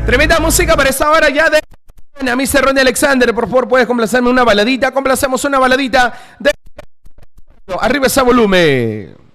Tremenda música para esta hora ya de... A mí Ronnie Alexander, por favor, puedes complacerme una baladita. Complacemos una baladita de... Arriba ese volumen.